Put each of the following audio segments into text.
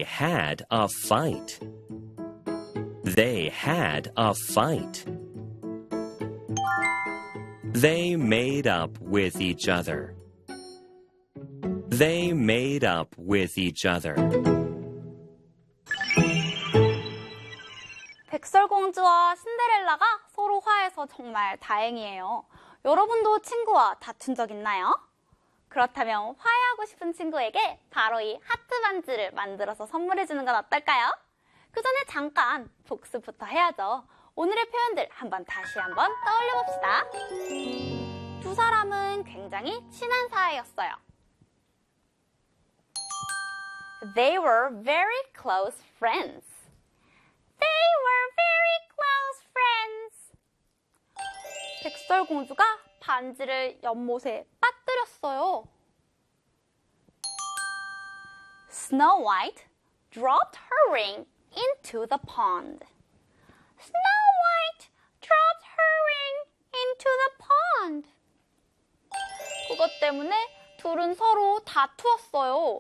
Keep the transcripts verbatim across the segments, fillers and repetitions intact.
had a fight. They had a fight. They made up with each other. They made up with each other. 백설공주와 신데렐라가 서로 화해서 정말 다행이에요. 여러분도 친구와 다툰 적 있나요? 그렇다면 화해하고 싶은 친구에게 바로 이 하트 반지를 만들어서 선물해주는 건 어떨까요? 그 전에 잠깐 복습부터 해야죠. 오늘의 표현들 한번 다시 한번 떠올려 봅시다. 두 사람은 굉장히 친한 사이였어요. They were very close friends. They were very close friends. 백설공주가 반지를 연못에 빠뜨렸어요. Snow White dropped her ring into the pond. Snow White dropped her ring into the pond. 그것 때문에 둘은 서로 다투었어요.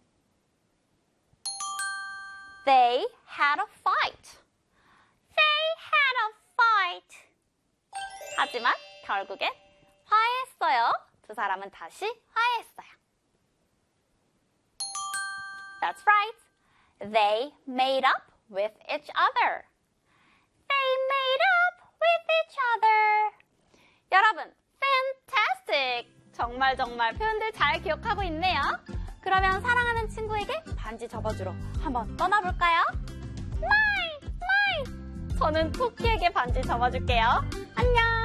They had a fight. They had a fight. 하지만 결국엔 화해했어요. 두 사람은 다시 화해했어요. That's right. They made up with each other. They made up with each other. 여러분, fantastic! 정말 정말 표현들 잘 기억하고 있네요. 그러면 사랑하는 친구에게 반지 접어주러 한번 떠나볼까요? Mine! Mine! 저는 토끼에게 반지 접어줄게요. 안녕!